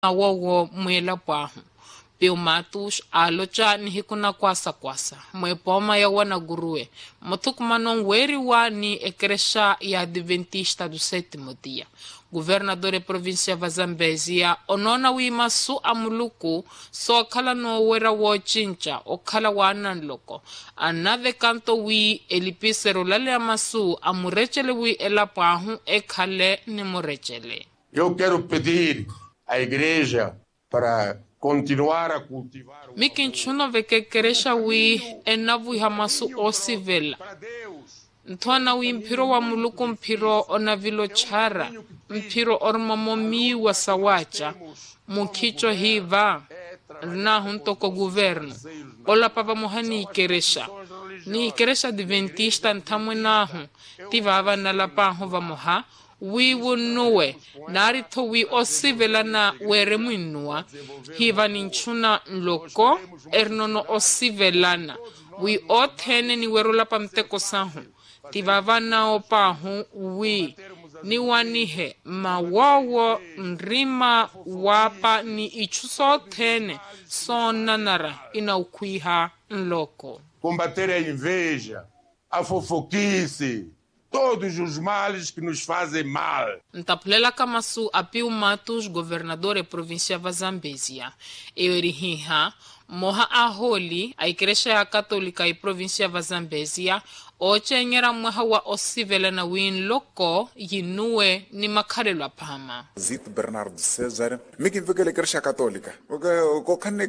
awowo mwela pwahu. Piu Matos alocha ni hikuna kwasa. Mwepoma ya wana gurue. Motukumanon weri wa ni ekresha ya Adventista do sétimo dia. Governador e província va Zambézia onona wima su amuluku so kala no wera wo chincha o kala wanan loko. Another canto wi elipisero lale amasu amurechele wi elapahu e kale ni murechele. Eu quero pedir à igreja para continuar a cultivar o Mikinchuno veke keresha wi enavu hamasu osivela. Ntwana wi mpiro wa muluku mpiro onavilo chara. Mpiro ormamomi wa sawacha. Mukicho hiva. Na huntoko governo. Ola papa mohani ikeresha. Ni ikeresha Adventista ntamwenahu. Tivava na lapahu va moha. Wi wunuwe. Narito wi osivela na were muinua. Hiva ninchuna nloko. Ernono osivelana. Wi otene ni werula pamteko sahu. Tivava na opahu wi. Ni wanihe mawawo nrima wapa ni ichuso tene sonanara ina ukwiha nloko. Combater a inveja, a fofoquice, todos os males que nos fazem mal. Ntaplela kamasu Piu Matos, governador e província va Zambézia. Eurihiha moha aholi a igreja ya católica e província va Zambézia oche nyera mwaha wa osivela na win loko yinue ni makarelwa pama. Zito Bernardo César, mikin veke le igreja católica. Ko kane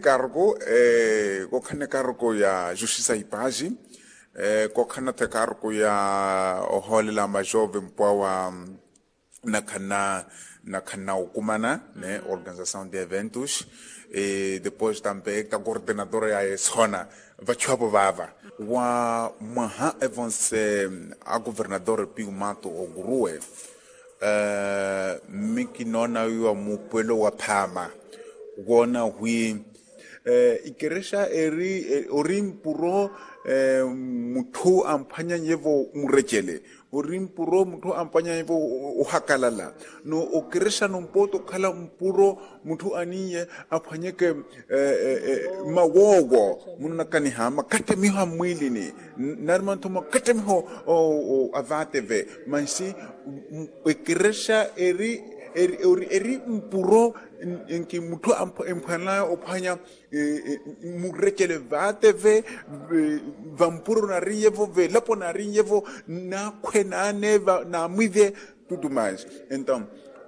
cargo ya justiça e paz, ko kana te cargo ya ohole la majove mpwa na kana ukumana, né, organização de eventos, e depois também a coordenadora ya zona vachuapo vava wa maha evance a governador Piu Matos ogurue miki nona wa mupelo wa pama wona hui ikeresha orimpuro mutu ampanya nyevo murechele orimpuro mutu ampanya nyevo uhakalala no okeresha no mpoto kala mpuro mutu aniye aphanyeke mawogo munna kaniha makate miha mwili ni narmanto makate miho avateve mansi okeresha eri mpuro enki mutu emphana ophanya murechele vateve vampuro na riyevo velapo na riyevo na kwenane na mwive tudo mais então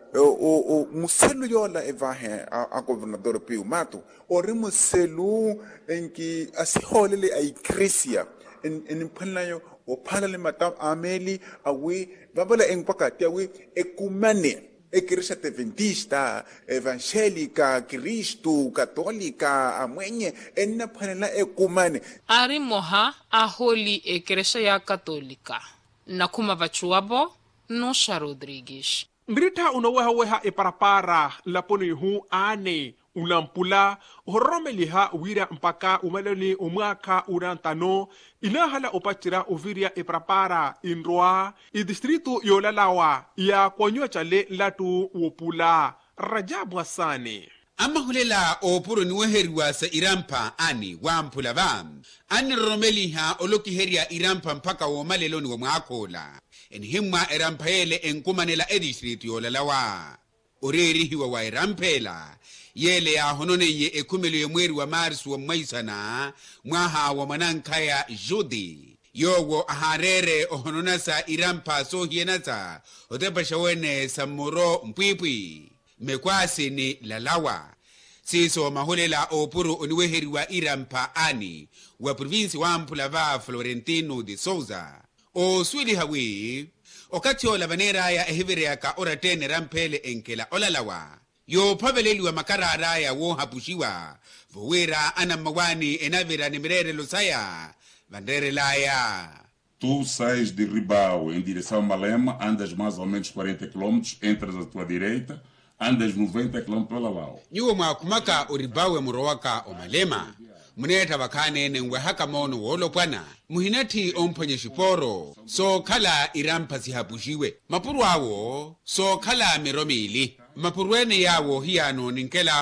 o muselu yola evahe a governador Piu Matos ori muselu enki asiholele a igreja en phanayo o phalale matam ameli awi babala engpaka tiawi ekumane igreja adventista, evangélica, Cristo, católica, amwenye enna phanela ekumane. Ari moha aholi igreja ya katolika. Nakuma vachuabo Nosha Rodrigues. Ngrita unaweha eparapara laponi hu ane unampula horomeliha wira mpaka umeleni umwaka urantano inahala opachira uviria eparapara inroa distrito yolalawa ya kwanyo chale latu wopula Rajabu Hasani. Amahulela opuro niweheriwa sa irampa ani wampula vam ani romeliha olokiheria irampa mpaka womaleloni wa mwakola enhimwa erampaele enkumanela distrito yolalawa orerihiwa wa irampela yele ya hononeye ekumelo ye mweri wa Marsu wa mwaisana mwaha wa manankaya Judi yowo aharere ohononasa irampa sohienasa otepasha wene samuro mpwipwi mekwasi ni lalawa siso mahulela opuru oniweheriwa irampa ani wa provinsi wa Mpulava Florentino de Souza o swili hawi okati ola vanera ya ehiverea ka ora tene rampele enkela olalawa yo pabeleli wa makarara ya wo hapushiwa vowera ana mawani enavera nimerere losaya vandere laya. Tu sais de Ribau em direção a Malema, andas mais ou menos 40 km, entras à tua direita, andas 90 km pela Lau. Yuwa mwakumaka uribawe murowaka o Malema. Muneta wakane nengwe haka mono wolo pwana. Muhinati omponye shiporo. So kala irampa sihapushiwe. Mapuru awo, so kala miromili. mapurwene yawo hiyano ninkela